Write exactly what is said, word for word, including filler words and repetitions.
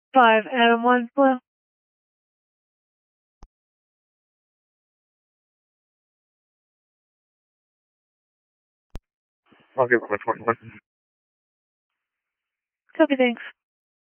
five Adam one Blue. I'll give him a twenty-one. Copy, thanks.